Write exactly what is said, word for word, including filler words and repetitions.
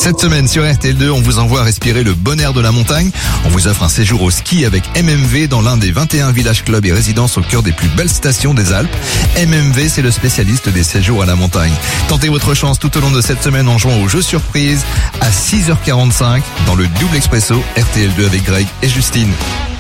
Cette semaine sur R T L deux, on vous envoie respirer le bon air de la montagne. On vous offre un séjour au ski avec M M V dans l'un des vingt et un villages clubs et résidences au cœur des plus belles stations des Alpes. M M V, c'est le spécialiste des séjours à la montagne. Tentez votre chance tout au long de cette semaine en jouant au jeu surprise à six heures quarante-cinq dans le double expresso R T L deux avec Greg et Justine.